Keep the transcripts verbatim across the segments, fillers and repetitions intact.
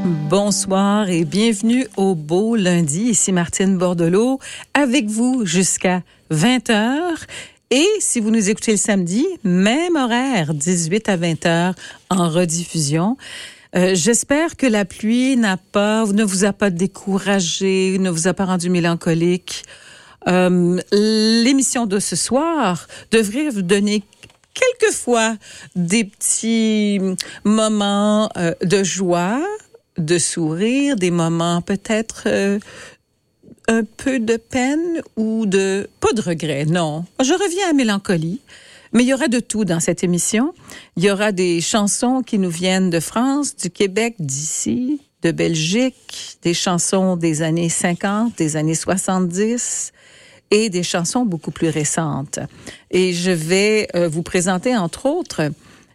Bonsoir et bienvenue au Beau Lundi. Ici Martine Bordelot avec vous jusqu'à vingt heures. Et si vous nous écoutez le samedi, même horaire, dix-huit à vingt heures en rediffusion. Euh, j'espère que la pluie n'a pas, ne vous a pas découragé, ne vous a pas rendu mélancolique. Euh, l'émission de ce soir devrait vous donner quelquefois des petits moments euh, de joie, de sourire, des moments peut-être euh, un peu de peine ou de... pas de regret, non. Je reviens à mélancolie, mais il y aura de tout dans cette émission. Il y aura des chansons qui nous viennent de France, du Québec, d'ici, de Belgique, des chansons des années cinquante, des années soixante-dix et des chansons beaucoup plus récentes. Et je vais euh, vous présenter, entre autres,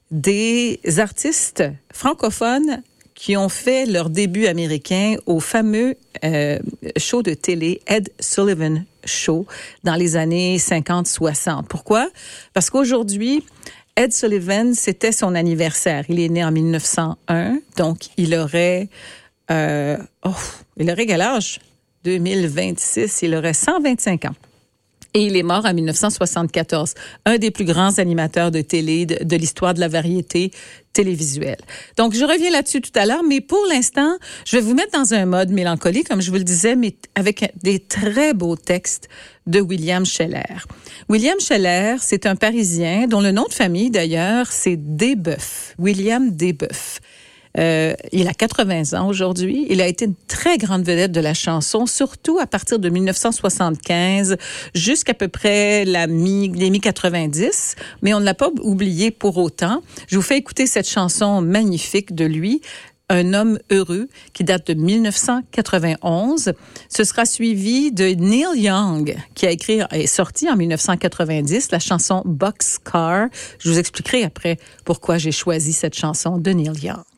des artistes francophones qui ont fait leur début américain au fameux euh, show de télé Ed Sullivan Show dans les années cinquante soixante. Pourquoi? Parce qu'aujourd'hui, Ed Sullivan, c'était son anniversaire. Il est né en mille neuf cent un, donc il aurait... Euh, oh, il aurait quel âge? deux mille vingt-six, il aurait cent vingt-cinq ans. Et il est mort en mille neuf cent soixante-quatorze, un des plus grands animateurs de télé de, de l'histoire de la variété télévisuelle. Donc, je reviens là-dessus tout à l'heure, mais pour l'instant, je vais vous mettre dans un mode mélancolie, comme je vous le disais, mais avec des très beaux textes de William Sheller. William Sheller, c'est un Parisien dont le nom de famille, d'ailleurs, c'est Desboeuf, William Desboeuf. Euh, il a quatre-vingts ans aujourd'hui. Il a été une très grande vedette de la chanson, surtout à partir de mille neuf cent soixante-quinze jusqu'à peu près la mi, les mi-quatre-vingt-dix. Mais on ne l'a pas oublié pour autant. Je vous fais écouter cette chanson magnifique de lui, Un homme heureux, qui date de mille neuf cent quatre-vingt-onze. Ce sera suivi de Neil Young, qui a écrit et sorti en mille neuf cent quatre-vingt-dix la chanson Boxcar. Je vous expliquerai après pourquoi j'ai choisi cette chanson de Neil Young.